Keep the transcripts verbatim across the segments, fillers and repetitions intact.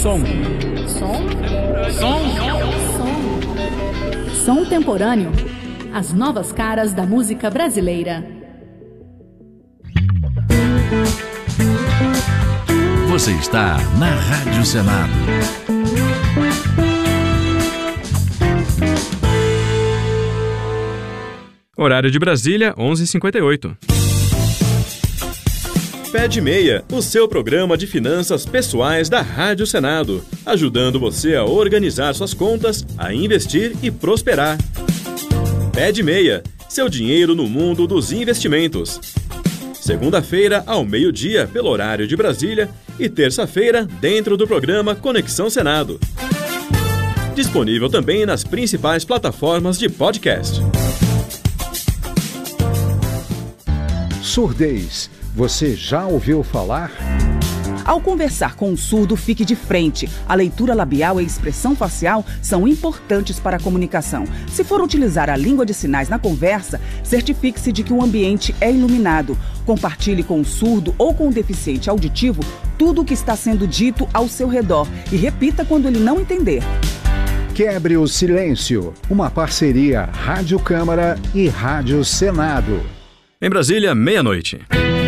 Som. Som? Som. Som. Som temporâneo. As novas caras da música brasileira. Você está na Rádio Senado. Horário de Brasília, onze e cinquenta e oito. Pé de Meia, o seu programa de finanças pessoais da Rádio Senado, ajudando você a organizar suas contas, a investir e prosperar. Pé de Meia, seu dinheiro no mundo dos investimentos. Segunda-feira, ao meio-dia, pelo horário de Brasília, e terça-feira, dentro do programa Conexão Senado. Disponível também nas principais plataformas de podcast. Surdez. Você já ouviu falar? Ao conversar com um surdo, fique de frente. A leitura labial e a expressão facial são importantes para a comunicação. Se for utilizar a língua de sinais na conversa, certifique-se de que o ambiente é iluminado. Compartilhe com o surdo ou com o deficiente auditivo tudo o que está sendo dito ao seu redor e repita quando ele não entender. Quebre o silêncio. Uma parceria Rádio Câmara e Rádio Senado. Em Brasília, meia-noite.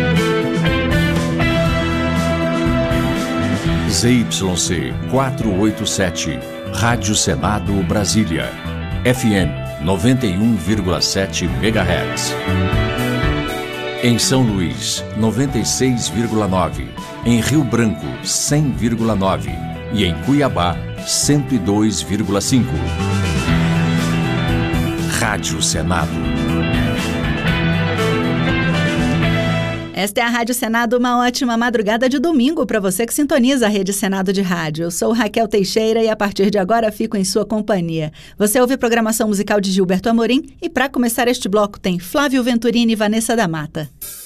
Z Y C quatrocentos e oitenta e sete, Rádio Senado Brasília, F M noventa e um vírgula sete megahertz. Em São Luís, noventa e seis vírgula nove, em Rio Branco, cem vírgula nove e em Cuiabá, cento e dois vírgula cinco. Rádio Senado. Esta é a Rádio Senado, uma ótima madrugada de domingo para você que sintoniza a Rede Senado de Rádio. Eu sou Raquel Teixeira e a partir de agora fico em sua companhia. Você ouve programação musical de Gilberto Amorim e para começar este bloco tem Flávio Venturini e Vanessa da Mata.